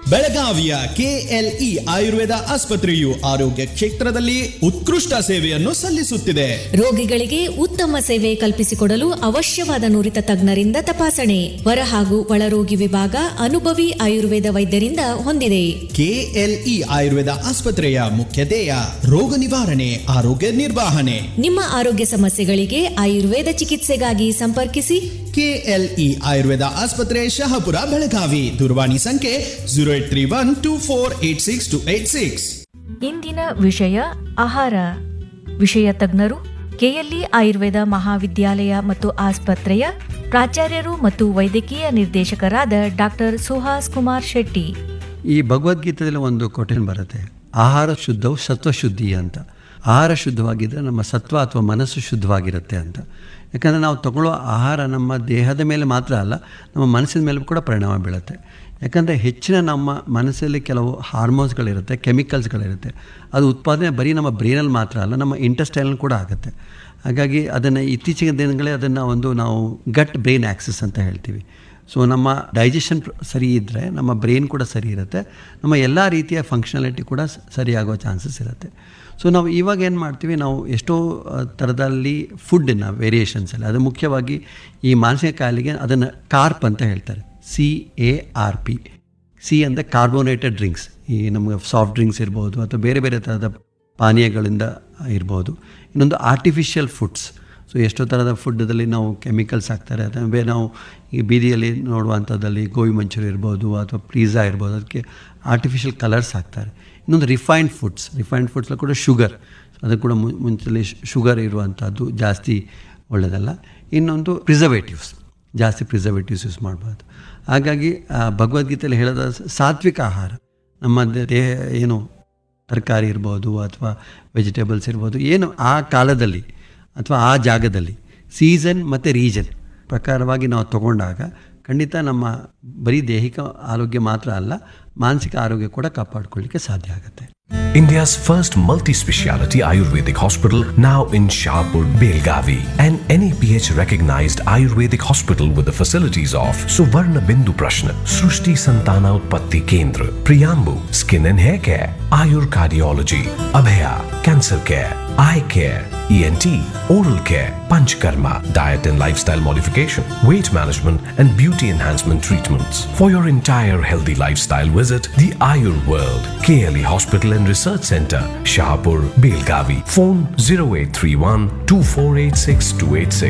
ಬೆಳಗಾವಿಯ ಕೆಎಲ್ಇ ಆಯುರ್ವೇದ ಆಸ್ಪತ್ರೆಯು ಆರೋಗ್ಯ ಕ್ಷೇತ್ರದಲ್ಲಿ ಉತ್ಕೃಷ್ಟ ಸೇವೆಯನ್ನು ಸಲ್ಲಿಸುತ್ತಿದೆ. ರೋಗಿಗಳಿಗೆ ಉತ್ತಮ ಸೇವೆ ಕಲ್ಪಿಸಿಕೊಡಲು ಅವಶ್ಯವಾದ ನುರಿತ ತಜ್ಞರಿಂದ ತಪಾಸಣೆ, ಹೊರ ಹಾಗೂ ಒಳರೋಗಿ ವಿಭಾಗ ಅನುಭವಿ ಆಯುರ್ವೇದ ವೈದ್ಯರಿಂದ ಹೊಂದಿದೆ. ಕೆಎಲ್ಇ ಆಯುರ್ವೇದ ಆಸ್ಪತ್ರೆಯ ಮುಖ್ಯ ಧ್ಯೇಯ ರೋಗ ನಿವಾರಣೆ, ಆರೋಗ್ಯ ನಿರ್ವಹಣೆ. ನಿಮ್ಮ ಆರೋಗ್ಯ ಸಮಸ್ಯೆಗಳಿಗೆ ಆಯುರ್ವೇದ ಚಿಕಿತ್ಸೆಗಾಗಿ ಸಂಪರ್ಕಿಸಿ. ಕೆಎಲ್ಇ ಆಯುರ್ವೇದ ಆಸ್ಪತ್ರೆ, ಶಹಾಪುರ, ಬೆಳಗಾವಿ. ದೂರವಾಣಿ ಸಂಖ್ಯೆ 0831248686. ಇಂದಿನ ವಿಷಯ ಆಹಾರ. ವಿಷಯ ತಜ್ಞರು ಕೆಎಲ್ಇ ಆಯುರ್ವೇದ ಮಹಾವಿದ್ಯಾಲಯ ಮತ್ತು ಆಸ್ಪತ್ರೆಯ ಪ್ರಾಚಾರ್ಯರು ಮತ್ತು ವೈದ್ಯಕೀಯ ನಿರ್ದೇಶಕರಾದ ಡಾಕ್ಟರ್ ಸುಹಾಸ್ ಕುಮಾರ್ ಶೆಟ್ಟಿ. ಈ ಭಗವದ್ಗೀತೆಯಲ್ಲಿ ಒಂದು ಕೊಟೇಶನ್ ಬರುತ್ತೆ, ಆಹಾರ ಶುದ್ಧವು ಸತ್ವಶುದ್ಧಿ ಅಂತ. ಆಹಾರ ಶುದ್ಧವಾಗಿದ್ದರೆ ನಮ್ಮ ಸತ್ವ ಅಥವಾ ಮನಸ್ಸು ಶುದ್ಧವಾಗಿರುತ್ತೆ ಅಂತ. ಯಾಕಂದರೆ ನಾವು ತಗೊಳ್ಳೋ ಆಹಾರ ನಮ್ಮ ದೇಹದ ಮೇಲೆ ಮಾತ್ರ ಅಲ್ಲ, ನಮ್ಮ ಮನಸ್ಸಿನ ಮೇಲೆ ಕೂಡ ಪರಿಣಾಮ ಬೀಳುತ್ತೆ. ಯಾಕಂದರೆ ಹೆಚ್ಚಿನ ನಮ್ಮ ಮನಸ್ಸಲ್ಲಿ ಕೆಲವು ಹಾರ್ಮೋನ್ಸ್ಗಳಿರುತ್ತೆ, ಕೆಮಿಕಲ್ಸ್ಗಳಿರುತ್ತೆ. ಅದು ಉತ್ಪಾದನೆ ಬರೀ ನಮ್ಮ ಬ್ರೈನಲ್ಲಿ ಮಾತ್ರ ಅಲ್ಲ, ನಮ್ಮ ಇಂಟೆಸ್ಟೈನಲ್ಲಿ ಕೂಡ ಆಗುತ್ತೆ. ಹಾಗಾಗಿ ಅದನ್ನು ಇತ್ತೀಚಿನ ದಿನಗಳೇ ಅದನ್ನು ನಾವು ಗಟ್ ಬ್ರೈನ್ ಆಕ್ಸಿಸ್ ಅಂತ ಹೇಳ್ತೀವಿ. ಸೊ ನಮ್ಮ ಡೈಜೆಷನ್ ಸರಿ ಇದ್ದರೆ ನಮ್ಮ ಬ್ರೈನ್ ಕೂಡ ಸರಿ ಇರುತ್ತೆ, ನಮ್ಮ ಎಲ್ಲ ರೀತಿಯ ಫಂಕ್ಷನಾಲಿಟಿ ಕೂಡ ಸರಿಯಾಗೋ ಚಾನ್ಸಸ್ ಇರುತ್ತೆ. ಸೊ ನಾವು ಇವಾಗ ಏನು ಮಾಡ್ತೀವಿ, ನಾವು ಎಷ್ಟೋ ಥರದಲ್ಲಿ ಫುಡ್ಡಿನ ವೇರಿಯೇಷನ್ಸಲ್ಲಿ, ಅದು ಮುಖ್ಯವಾಗಿ ಈ ಮಾನಸಿಕ ಕಾಯಿಲೆಗೆ ಅದನ್ನು ಕಾರ್ಪ್ ಅಂತ ಹೇಳ್ತಾರೆ, CARP. ಸಿ ಅಂದರೆ ಕಾರ್ಬೋನೇಟೆಡ್ ಡ್ರಿಂಕ್ಸ್, ಈ ನಮಗೆ ಸಾಫ್ಟ್ ಡ್ರಿಂಕ್ಸ್ ಇರ್ಬೋದು ಅಥವಾ ಬೇರೆ ಬೇರೆ ಥರದ ಪಾನೀಯಗಳಿಂದ ಇರ್ಬೋದು. ಇನ್ನೊಂದು ಆರ್ಟಿಫಿಷಿಯಲ್ ಫುಡ್ಸ್. ಸೊ ಎಷ್ಟೋ ಥರದ ಫುಡ್ಡಲ್ಲಿ ನಾವು ಕೆಮಿಕಲ್ಸ್ ಹಾಕ್ತಾರೆ. ಅಥವಾ ಬೇರೆ ನಾವು ಈ ಬೀದಿಯಲ್ಲಿ ನೋಡುವಂಥದ್ದಲ್ಲಿ ಗೋಬಿ ಮಂಚೂರಿ ಇರ್ಬೋದು ಅಥವಾ ಪಿಜ್ಜಾ ಇರ್ಬೋದು, ಅದಕ್ಕೆ ಆರ್ಟಿಫಿಷಿಯಲ್ ಕಲರ್ಸ್ ಹಾಕ್ತಾರೆ. ಇನ್ನೊಂದು ರಿಫೈನ್ಡ್ ಫುಡ್ಸಲ್ಲಿ ಕೂಡ ಶುಗರ್, ಅದು ಕೂಡ ಮುಂಚೆಲಿ ಶುಗರ್ ಇರುವಂಥದ್ದು ಜಾಸ್ತಿ ಒಳ್ಳೆಯದಲ್ಲ. ಇನ್ನೊಂದು ಜಾಸ್ತಿ ಪ್ರಿಸರ್ವೇಟಿವ್ಸ್ ಯೂಸ್ ಮಾಡ್ಬೋದು. ಹಾಗಾಗಿ ಭಗವದ್ಗೀತೆಯಲ್ಲಿ ಹೇಳೋದ ಸಾತ್ವಿಕ ಆಹಾರ, ನಮ್ಮ ದೇಹ ಏನು ತರಕಾರಿ ಇರ್ಬೋದು ಅಥವಾ ವೆಜಿಟೇಬಲ್ಸ್ ಇರ್ಬೋದು, ಏನು ಆ ಕಾಲದಲ್ಲಿ ಅಥವಾ ಆ ಜಾಗದಲ್ಲಿ ಸೀಸನ್ ಮತ್ತು ರೀಜನ್ ಪ್ರಕಾರವಾಗಿ ನಾವು ತಗೊಂಡಾಗ ಖಂಡಿತ ನಮ್ಮ ಬರೀ ದೈಹಿಕ ಆರೋಗ್ಯ ಮಾತ್ರ ಅಲ್ಲ, ಮಾನಸಿಕ ಆರೋಗ್ಯ ಕೂಡ ಕಾಪಾಡಿಕೊಳ್ಳಿಕ್ಕೆ ಸಾಧ್ಯ ಆಗುತ್ತೆ. India's first multi-speciality Ayurvedic hospital now in Shahpur, Belgavi. An NAPH recognized Ayurvedic hospital with the facilities of Suvarna Bindu Prashna, Srushti Santana Utpatti Kendra, Priyambu, Skin and Hair Care, Ayur Cardiology, Abhaya, Cancer Care, Eye Care, ENT, Oral Care, Panchkarma, Diet and Lifestyle Modification, Weight Management and Beauty Enhancement Treatments. For your entire healthy lifestyle, visit the Ayur World, KLE Hospital and Research Center, Shahpur, Belgavi. Phone 0831 2486 286.